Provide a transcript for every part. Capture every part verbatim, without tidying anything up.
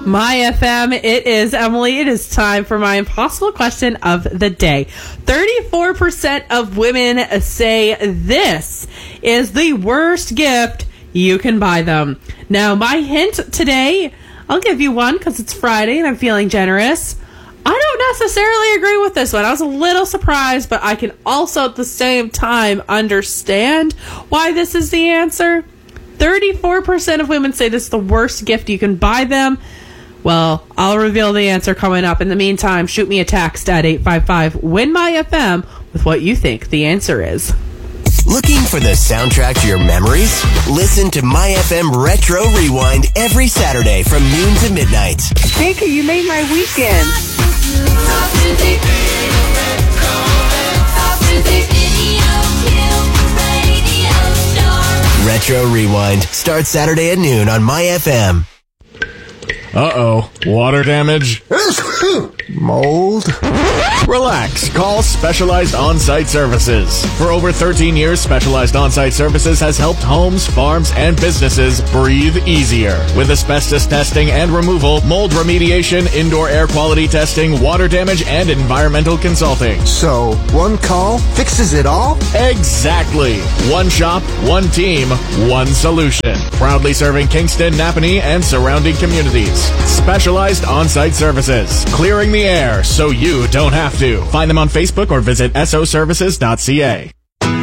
My F M, it is Emily. It is time for my impossible question of the day. thirty-four percent of women say this is the worst gift you can buy them. Now, my hint today, I'll give you one because it's Friday and I'm feeling generous. I don't necessarily agree with this one. I was a little surprised, but I can also at the same time understand why this is the answer. thirty-four percent of women say this is the worst gift you can buy them. Well, I'll reveal the answer coming up. In the meantime, shoot me a text at eight five five, win my F M with what you think the answer is. Looking for the soundtrack to your memories? Listen to My F M Retro Rewind every Saturday from noon to midnight. Thank you. You made my weekend. Retro Rewind starts Saturday at noon on My F M. Uh-oh. Water damage? Mold? Relax. Call Specialized On-Site Services. For over thirteen years, Specialized On-Site Services has helped homes, farms, and businesses breathe easier. With asbestos testing and removal, mold remediation, indoor air quality testing, water damage, and environmental consulting. So, one call fixes it all? Exactly. One shop, one team, one solution. Proudly serving Kingston, Napanee, and surrounding communities. Specialized On-Site Services. Clearing the air so you don't have to. Find them on Facebook or visit S O services dot C A.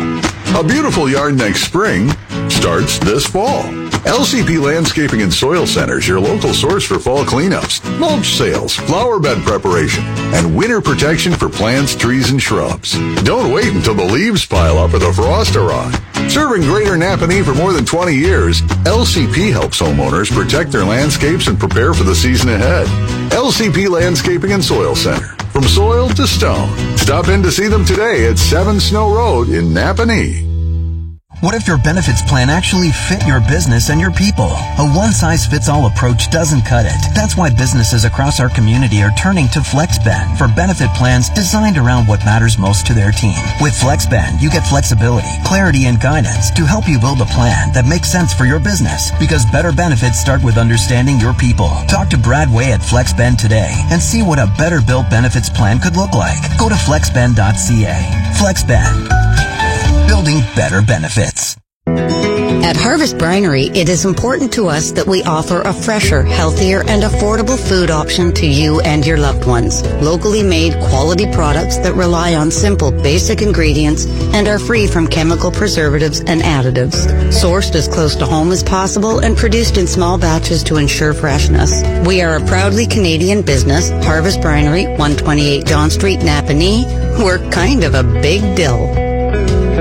A beautiful yard next spring starts this fall. L C P Landscaping and Soil Center is your local source for fall cleanups, mulch sales, flower bed preparation, and winter protection for plants, trees, and shrubs. Don't wait until the leaves pile up or the frost arrive. Serving Greater Napanee for more than twenty years, L C P helps homeowners protect their landscapes and prepare for the season ahead. L C P Landscaping and Soil Center. From soil to stone. Stop in to see them today at seven Snow Road in Napanee. What if your benefits plan actually fit your business and your people? A one-size-fits-all approach doesn't cut it. That's why businesses across our community are turning to FlexBend for benefit plans designed around what matters most to their team. With FlexBend, you get flexibility, clarity, and guidance to help you build a plan that makes sense for your business. Because better benefits start with understanding your people. Talk to Brad Way at FlexBend today and see what a better-built benefits plan could look like. Go to flexbend dot c a. FlexBend. Building better benefits. At Harvest Brinery, it is important to us that we offer a fresher, healthier, and affordable food option to you and your loved ones. Locally made quality products that rely on simple, basic ingredients and are free from chemical preservatives and additives. Sourced as close to home as possible and produced in small batches to ensure freshness. We are a proudly Canadian business. Harvest Brinery, one twenty-eight John Street, Napanee. We're kind of a big deal.